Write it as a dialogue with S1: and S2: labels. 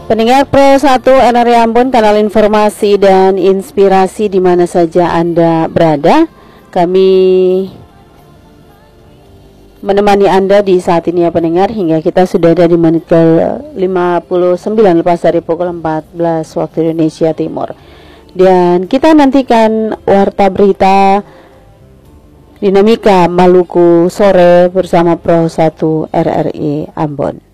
S1: Pendengar Pro 1 RRI Ambon, kanal informasi dan inspirasi di mana saja Anda berada. Kami menemani Anda di saat ini ya pendengar, hingga kita sudah ada di menit ke 59 lepas dari pukul 14 waktu Indonesia Timur. Dan kita nantikan warta berita Dinamika Maluku sore bersama Pro 1 RRI Ambon.